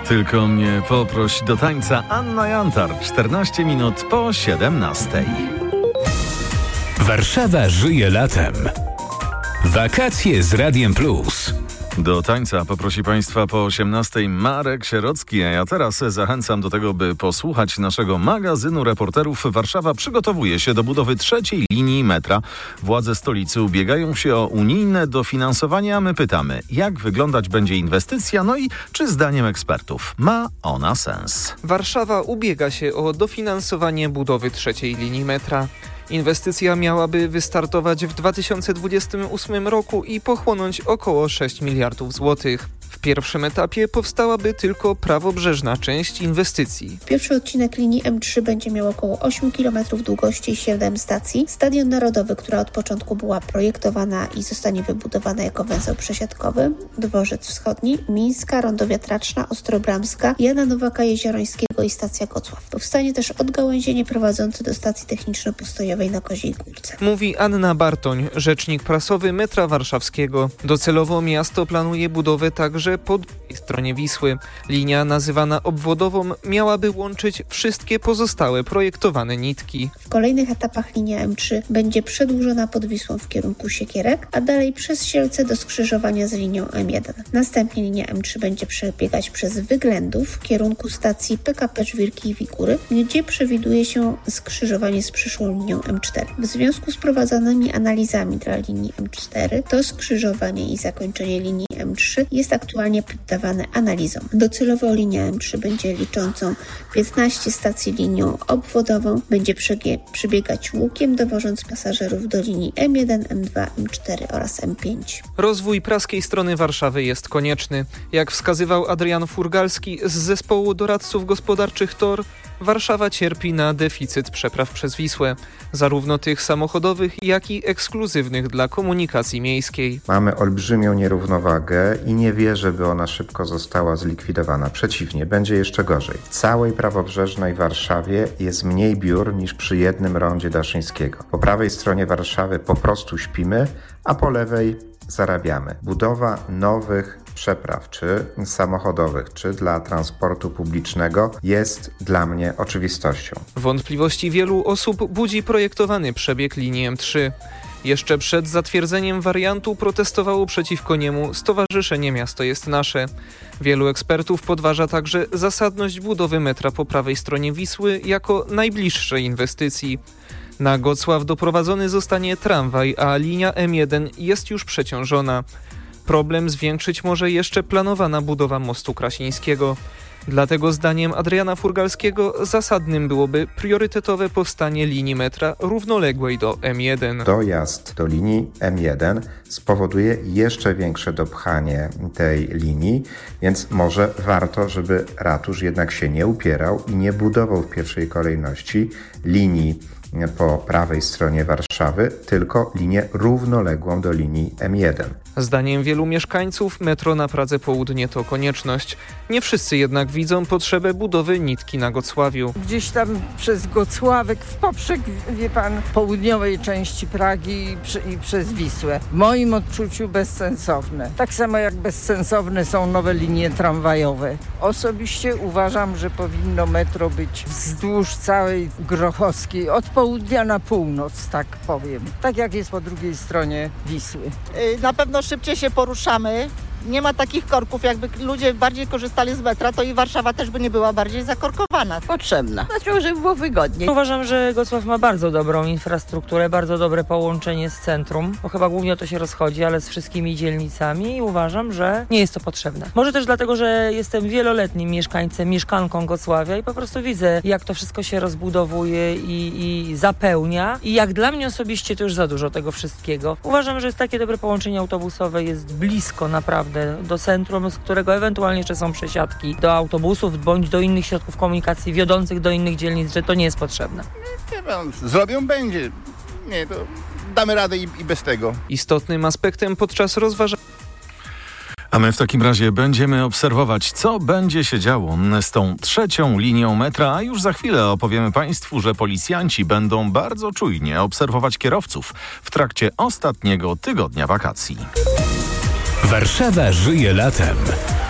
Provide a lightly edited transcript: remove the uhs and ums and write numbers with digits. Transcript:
Tylko mnie poproś do tańca. Anna Jantar, 14 minut po 17. Warszawa żyje latem. Wakacje z Radiem Plus. Do tańca poprosi Państwa po 18 Marek Sierocki, a ja teraz zachęcam do tego, by posłuchać naszego magazynu reporterów. Warszawa przygotowuje się do budowy trzeciej linii metra. Władze stolicy ubiegają się o unijne dofinansowanie, a my pytamy, jak wyglądać będzie inwestycja, no i czy zdaniem ekspertów ma ona sens. Warszawa ubiega się o dofinansowanie budowy trzeciej linii metra. Inwestycja miałaby wystartować w 2028 roku i pochłonąć około 6 miliardów złotych. W pierwszym etapie powstałaby tylko prawobrzeżna część inwestycji. Pierwszy odcinek linii M3 będzie miał około 8 km długości i 7 stacji. Stadion Narodowy, która od początku była projektowana i zostanie wybudowana jako węzeł przesiadkowy, Dworzec Wschodni, Mińska, Rondo Wiatraczna, Ostrobramska, Jana Nowaka Jeziorańskiego i stacja Gocław. Powstanie też odgałęzienie prowadzące do stacji techniczno-postojowej na Koziej Górce. Mówi Anna Bartoń, rzecznik prasowy metra warszawskiego. Docelowo miasto planuje budowę także po drugiej stronie Wisły. Linia nazywana obwodową miałaby łączyć wszystkie pozostałe projektowane nitki. W kolejnych etapach linia M3 będzie przedłużona pod Wisłą w kierunku Siekierek, a dalej przez Sielce do skrzyżowania z linią M1. Następnie linia M3 będzie przebiegać przez Wyględów w kierunku stacji PKP Żwirki i Wigury, gdzie przewiduje się skrzyżowanie z przyszłą linią M4. W związku z prowadzonymi analizami dla linii M4 to skrzyżowanie i zakończenie linii M3 jest aktualnie poddawane analizom. Docelowo linia M3 będzie liczącą 15 stacji linią obwodową, będzie przebiegać łukiem, dowożąc pasażerów do linii M1, M2, M4 oraz M5. Rozwój praskiej strony Warszawy jest konieczny. Jak wskazywał Adrian Furgalski z zespołu doradców gospodarczych TOR, Warszawa cierpi na deficyt przepraw przez Wisłę, zarówno tych samochodowych, jak i ekskluzywnych dla komunikacji miejskiej. Mamy olbrzymią nierównowagę i nie wierzę, by ona szybko została zlikwidowana. Przeciwnie, będzie jeszcze gorzej. W całej prawobrzeżnej Warszawie jest mniej biur niż przy jednym rondzie Daszyńskiego. Po prawej stronie Warszawy po prostu śpimy, a po lewej zarabiamy. Budowa nowych przepraw, czy samochodowych, czy dla transportu publicznego jest dla mnie oczywistością. Wątpliwości wielu osób budzi projektowany przebieg linii M3. Jeszcze przed zatwierdzeniem wariantu protestowało przeciwko niemu Stowarzyszenie Miasto jest Nasze. Wielu ekspertów podważa także zasadność budowy metra po prawej stronie Wisły jako najbliższej inwestycji. Na Gocław doprowadzony zostanie tramwaj, a linia M1 jest już przeciążona. Problem zwiększyć może jeszcze planowana budowa mostu Krasińskiego. Dlatego zdaniem Adriana Furgalskiego zasadnym byłoby priorytetowe powstanie linii metra równoległej do M1. Dojazd do linii M1 spowoduje jeszcze większe dopchanie tej linii, więc może warto, żeby ratusz jednak się nie upierał i nie budował w pierwszej kolejności linii po prawej stronie Warszawy, tylko linię równoległą do linii M1. Zdaniem wielu mieszkańców metro na Pradze Południe to konieczność. Nie wszyscy jednak widzą potrzebę budowy nitki na Gocławiu. Gdzieś tam przez Gocławek w poprzek, wie pan, południowej części Pragi i przez Wisłę. W moim odczuciu bezsensowne. Tak samo jak bezsensowne są nowe linie tramwajowe. Osobiście uważam, że powinno metro być wzdłuż całej Grochowskiej, od południa na północ, tak powiem. Tak jak jest po drugiej stronie Wisły. Na pewno szybciej się poruszamy. Nie ma takich korków, jakby ludzie bardziej korzystali z metra, to i Warszawa też by nie była bardziej zakorkowana. Potrzebna. Dlaczego, żeby było wygodniej. Uważam, że Gocław ma bardzo dobrą infrastrukturę, bardzo dobre połączenie z centrum, bo chyba głównie o to się rozchodzi, ale z wszystkimi dzielnicami i uważam, że nie jest to potrzebne. Może też dlatego, że jestem wieloletnim mieszkanką Gocławia i po prostu widzę, jak to wszystko się rozbudowuje i zapełnia i jak dla mnie osobiście to już za dużo tego wszystkiego. Uważam, że jest takie dobre połączenie autobusowe, jest blisko naprawdę do centrum, z którego ewentualnie jeszcze są przesiadki do autobusów bądź do innych środków komunikacji wiodących do innych dzielnic, że to nie jest potrzebne. Zrobią będzie. Nie, to damy radę i bez tego. Istotnym aspektem podczas rozważania. A my w takim razie będziemy obserwować, co będzie się działo z tą trzecią linią metra, a już za chwilę opowiemy Państwu, że policjanci będą bardzo czujnie obserwować kierowców w trakcie ostatniego tygodnia wakacji. Warszawa żyje latem.